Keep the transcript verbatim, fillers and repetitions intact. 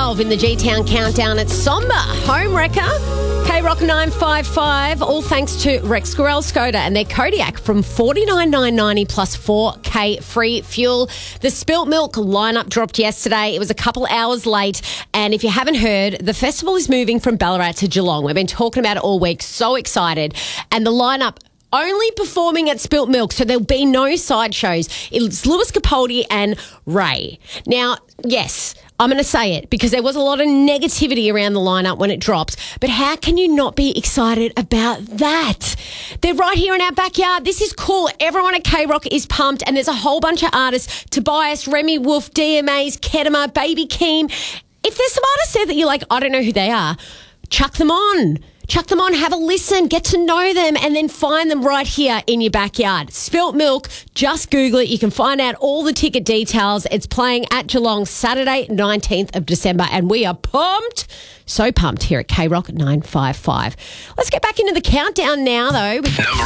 twelve in the G-Town Countdown. It's Somber, Home Wrecker. K-Rock nine five five, all thanks to Rex Gorel Skoda and their Kodiak from forty-nine thousand nine hundred ninety dollars plus four K free fuel. The Spilt Milk lineup dropped yesterday. It was a couple hours late. And if you haven't heard, the festival is moving from Ballarat to Geelong. We've been talking about it all week. So excited. And the lineup only performing at Spilt Milk, so there'll be no side shows. It's Lewis Capaldi and Ray. Now, yes, I'm going to say it because there was a lot of negativity around the lineup when it dropped. But how can you not be excited about that? They're right here in our backyard. This is cool. Everyone at K-Rock is pumped, and there's a whole bunch of artists: Tobias, Remy Wolf, D M As, Kedema, Baby Keem. If there's some artists there that you're like, I don't know who they are, chuck them on. Chuck them on, have a listen, get to know them, and then find them right here in your backyard. Spilt Milk, just Google it. You can find out all the ticket details. It's playing at Geelong Saturday, nineteenth of December, and we are pumped. So pumped here at K-Rock nine five five. Let's get back into the countdown now, though. Number